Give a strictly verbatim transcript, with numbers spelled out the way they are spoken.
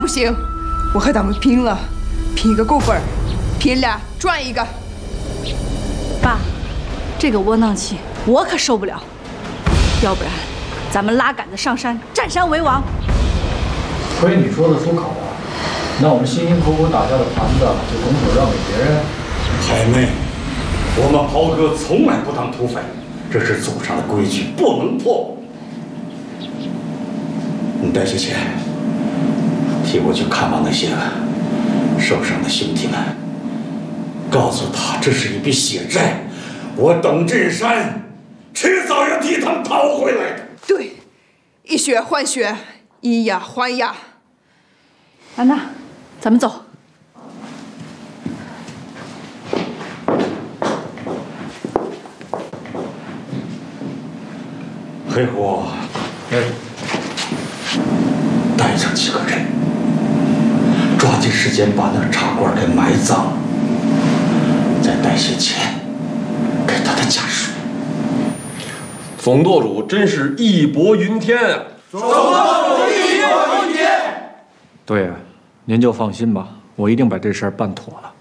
不行，我和他们拼了，拼个够本儿，拼俩赚一个。 爸，这个窝囊气我可受不了，要不然咱们拉杆子上山，占山为王。 亏你说得出口啊！那我们辛辛苦苦打下的盘子就拱手让给别人？ 海妹，我们袍哥从来不当土匪，这是祖上的规矩，不能破。你带些钱，替我去看望那些受伤的兄弟们，告诉他这是一笔血债，我董振山迟早要替他们讨回来的。 对，以血换血，以牙还牙。 安娜，咱们走。 黑虎，哎，带上几个人，抓紧时间把那茶馆给埋葬，再带些钱给他的家属。 总舵主真是义薄云天啊！ 总舵主义薄云天。 对呀，您就放心吧，我一定把这事儿办妥了。